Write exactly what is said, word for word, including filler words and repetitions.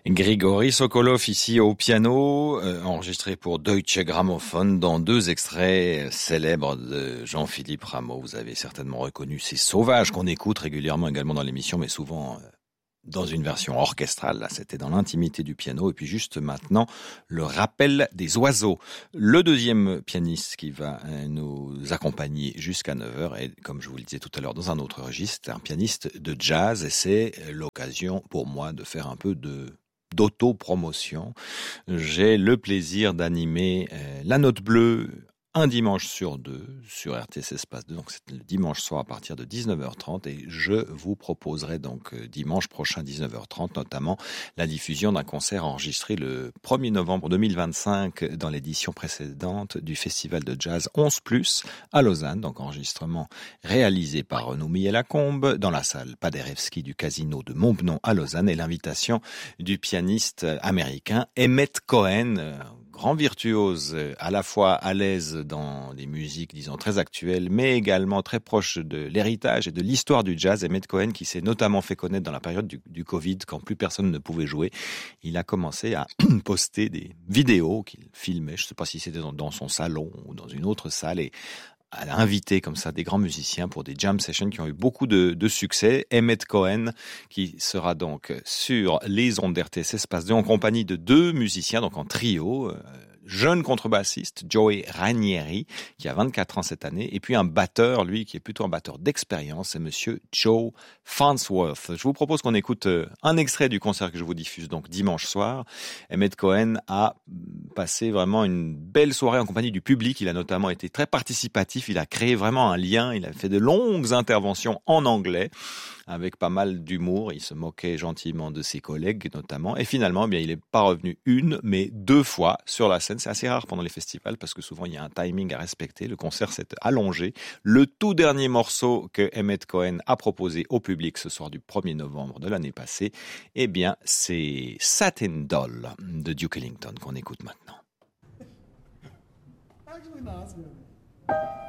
Grigori Sokolov ici au piano, euh, enregistré pour Deutsche Grammophon dans deux extraits célèbres de Jean-Philippe Rameau. Vous avez certainement reconnu ces sauvages qu'on écoute régulièrement également dans l'émission, mais souvent euh, dans une version orchestrale. Là, c'était dans l'intimité du piano. Et puis juste maintenant, le rappel des oiseaux. Le deuxième pianiste qui va euh, nous accompagner jusqu'à neuf heures, et comme je vous le disais tout à l'heure dans un autre registre, un pianiste de jazz. Et c'est l'occasion pour moi de faire un peu de d'auto-promotion. J'ai le plaisir d'animer euh, La Note Bleue un dimanche sur deux sur R T S Espace deux, donc c'est le dimanche soir à partir de dix-neuf heures trente, et je vous proposerai donc euh, dimanche prochain dix-neuf heures trente notamment la diffusion d'un concert enregistré le premier novembre deux mille vingt-cinq dans l'édition précédente du festival de jazz onze plus à Lausanne, donc enregistrement réalisé par Renaud Millet-Lacombe dans la salle Paderewski du Casino de Montbenon à Lausanne, et l'invitation du pianiste américain Emmett Cohen, euh, grand virtuose, à la fois à l'aise dans des musiques, disons, très actuelles, mais également très proche de l'héritage et de l'histoire du jazz. Emmett Cohen, qui s'est notamment fait connaître dans la période du, du Covid, quand plus personne ne pouvait jouer. Il a commencé à poster des vidéos qu'il filmait, je ne sais pas si c'était dans, dans son salon ou dans une autre salle, et a invité comme ça des grands musiciens pour des jam sessions qui ont eu beaucoup de, de succès. Emmett Cohen, qui sera donc sur les ondes d'R T S Espace deux en compagnie de deux musiciens, donc en trio, euh, jeune contrebassiste, Joey Ranieri, qui a vingt-quatre ans cette année, et puis un batteur, lui, qui est plutôt un batteur d'expérience, c'est monsieur Joe Farnsworth. Je vous propose qu'on écoute un extrait du concert que je vous diffuse donc dimanche soir. Emmett Cohen a passé vraiment une belle soirée en compagnie du public. Il a notamment été très participatif, il a créé vraiment un lien, il a fait de longues interventions en anglais, avec pas mal d'humour. Il se moquait gentiment de ses collègues notamment, et finalement, eh bien, il n'est pas revenu une, mais deux fois sur la scène. C'est assez rare pendant les festivals parce que souvent il y a un timing à respecter. Le concert s'est allongé. Le tout dernier morceau que Emmett Cohen a proposé au public ce soir du premier novembre de l'année passée, eh bien, c'est Satin Doll de Duke Ellington qu'on écoute maintenant.